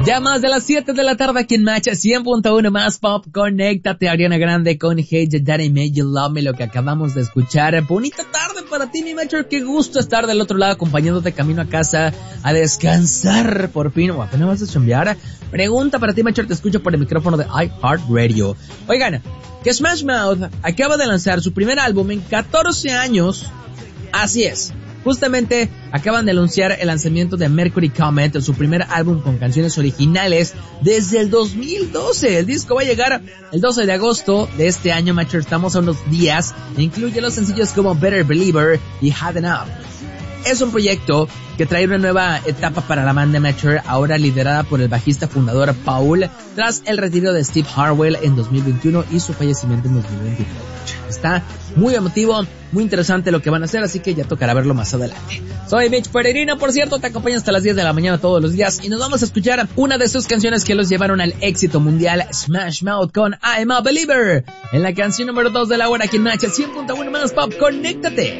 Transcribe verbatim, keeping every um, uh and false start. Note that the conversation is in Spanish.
Ya más de las siete de la tarde aquí en Match cien punto uno más Pop. Conéctate, Ariana Grande con Hey Ya Daddy Made You Love Me, lo que acabamos de escuchar. Bonita tarde para ti, mi Matcher. Qué gusto estar del otro lado acompañándote camino a casa a descansar por fin. O apenas vas a chambear. Pregunta para ti, Matcher. Te escucho por el micrófono de iHeartRadio. Oigan, que Smash Mouth acaba de lanzar su primer álbum en catorce años. Así es. Justamente acaban de anunciar el lanzamiento de Mercury Comet, su primer álbum con canciones originales desde el dos mil doce. El disco va a llegar el doce de agosto de este año, Matcher. Estamos a unos días. Incluye los sencillos como Better Believer y Had Enough. Es un proyecto que trae una nueva etapa para la banda Matcher, ahora liderada por el bajista fundador Paul, tras el retiro de Steve Harwell en dos mil veintiuno y su fallecimiento en dos mil veintitrés. Está muy emotivo, muy interesante lo que van a hacer, así que ya tocará verlo más adelante. Soy Mitch Peregrino, por cierto, te acompaño hasta las diez de la mañana todos los días y nos vamos a escuchar una de sus canciones que los llevaron al éxito mundial, Smash Mouth con I'm a Believer, en la canción número dos de la hora aquí en Match cien punto uno más Pop. Conéctate.